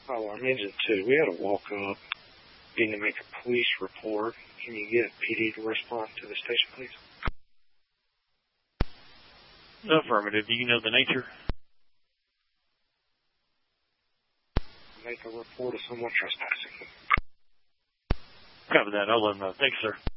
Oh, I'm Engine 2. We had a walk-up needing to make a police report. Can you get PD to respond to the station, please? Affirmative. Do you know the nature? Make a report of someone trespassing. Cover that. I'll let them know. Thanks, sir.